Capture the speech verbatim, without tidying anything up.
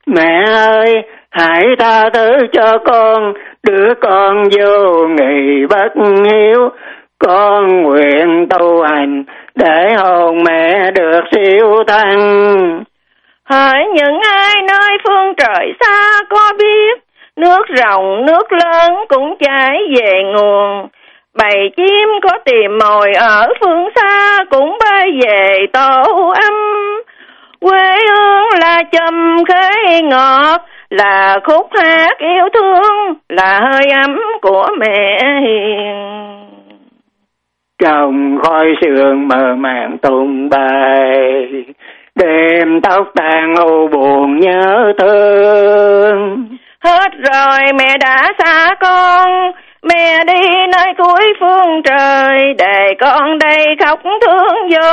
Mẹ ơi, hãy tha thứ cho con, đứa con vô nghị bất hiếu. Con nguyện tu hành để hồn mẹ được siêu thăng. Hỡi những ai nơi phương trời xa có biết, nước rộng nước lớn cũng chảy về nguồn. Bầy chim có tìm mồi ở phương xa cũng bay về tổ ấm. Quê hương là châm khế ngọt, là khúc hát yêu thương, là hơi ấm của mẹ hiền. Trong khói sương mờ màng tung bay, đêm tóc tàn u buồn nhớ thương. Hết rồi mẹ đã xa con, mẹ đi nơi cuối phương trời, để con đây khóc thương vô